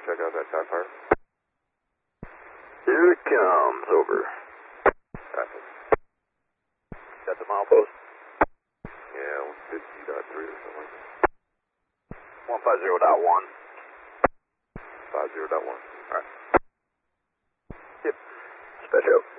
check out that TIE Fighter. Here it comes, over. Traffic. Got the milepost? Yeah, 150.3 or something. 150.1. 50.1. Alright. Yep. Special.